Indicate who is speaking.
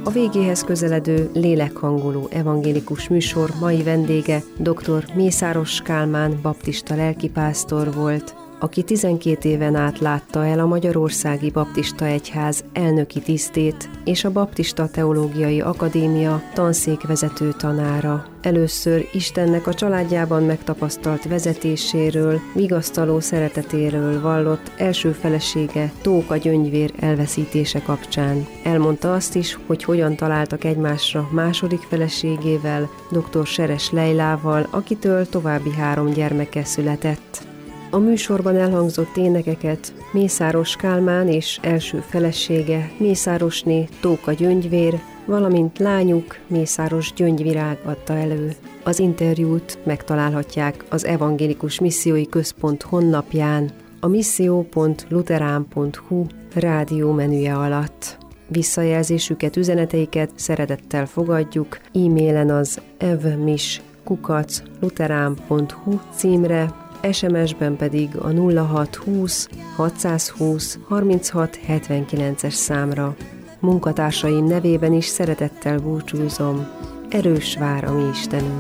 Speaker 1: A végéhez közeledő lélekhangoló evangélikus műsor mai vendége dr. Mészáros Kálmán baptista lelkipásztor volt, aki 12 éven át látta el a Magyarországi Baptista Egyház elnöki tisztét és a Baptista Teológiai Akadémia tanszékvezető tanára. Először Istennek a családjában megtapasztalt vezetéséről, vigasztaló szeretetéről vallott első felesége Tóka Gyöngyvér elveszítése kapcsán. Elmondta azt is, hogy hogyan találtak egymásra második feleségével, dr. Seres Lejlával, akitől további 3 gyermeke született. A műsorban elhangzott énekeket Mészáros Kálmán és első felesége Mészárosné Tóka Gyöngyvér, valamint lányuk Mészáros Gyöngyvirág adta elő. Az interjút megtalálhatják az Evangélikus Missziói Központ honlapján, a misszió.luterán.hu rádió menüje alatt. Visszajelzésüket, üzeneteiket szeretettel fogadjuk, e-mailen az evmis@luterán.hu címre, SMS-ben pedig a 0620 620 36 79-es számra. Munkatársaim nevében is szeretettel búcsúzom. Erős vár a mi Istenünk!